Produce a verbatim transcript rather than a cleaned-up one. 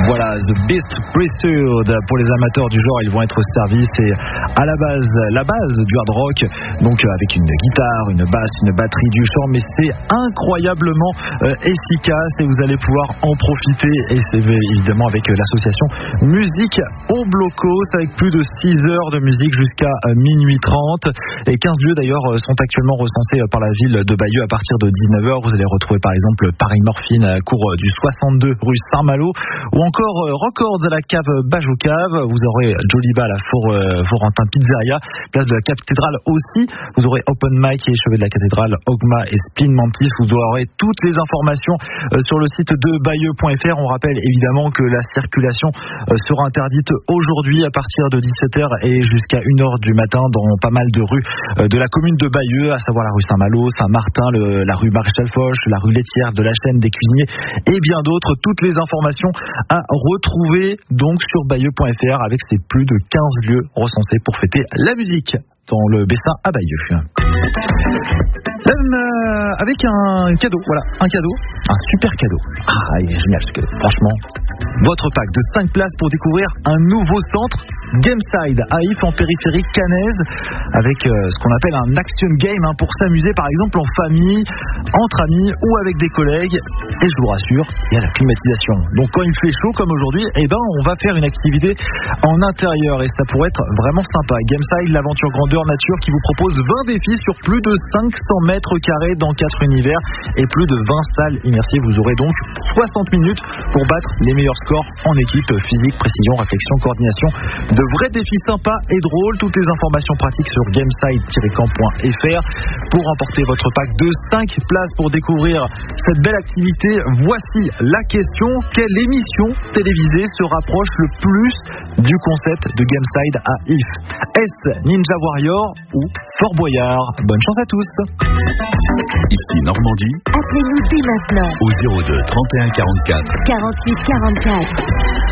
Voilà, The Beast Pursued. Pour les amateurs du genre, ils vont être servis. C'est à la base, la base du hard rock, donc avec une guitare, une basse, une batterie, du chant, mais c'est incroyablement euh, efficace et vous allez pouvoir en profiter. Et c'est évidemment avec l'association Musique au Blocos, avec plus de six heures de musique jusqu'à euh, minuit trente. Et quinze lieux d'ailleurs sont actuellement recensés par la ville de Bayeux à partir de dix-neuf heures. Vous allez retrouver par exemple Paris Morphine à cours du soixante-deux rue Saint-Malo, ou encore Records à la cave Bajocave. Vous aurez Joliba à la Florentin Pizzeria, place de la cathédrale aussi. Vous aurez Open Mic et Chevet de la cathédrale, Ogma et Spin Mantis. Vous aurez toutes les informations sur le site de bayeux point f r. On rappelle évidemment que la circulation sera interdite aujourd'hui à partir de dix-sept heures et jusqu'à une heure du matin dans pas mal de rues de la commune de Bayeux, à savoir la rue Saint-Malo, Saint-Martin, le, la rue Maréchal Foch, la rue Laitière, de la Chaîne, des Cuisiniers et bien d'autres. Toutes les informations à retrouver donc sur bayeux point f r avec ses plus de quinze lieux recensés pour fêter la musique dans le Bessin à Bayeux. Euh, avec un cadeau, voilà, un cadeau, un super cadeau. Ah, il est génial ce cadeau, franchement. Votre pack de cinq places pour découvrir un nouveau centre, Gameside, à If en périphérie cannaise, avec euh, ce qu'on appelle un action game, hein, pour s'amuser par exemple en famille, entre amis ou avec des collègues. Et je vous rassure, il y a la climatisation. Donc quand il fait chaud comme aujourd'hui, eh ben, on va faire une activité en intérieur et ça pourrait être vraiment sympa. Gameside, l'aventure grandeur nature qui vous propose vingt défis sur plus de cinq cents mètres carrés dans quatre univers et plus de vingt salles immersives. Vous aurez donc soixante minutes pour battre les meilleurs scores en équipe, physique, précision, réflexion, coordination. De vrais défis sympas et drôles. Toutes les informations pratiques sur gameside tiret camp point f r pour remporter votre pack de cinq places pour découvrir cette belle activité. Voici la question: quelle émission télévisée se rapproche le plus du concept de Gameside à If? Est-ce Ninja Warrior ou Fort Boyard? Bonne chance à tous. Ici Normandie. Appelez-nous dès maintenant Au zéro deux trente et un quarante-quatre quarante-huit quarante-quatre.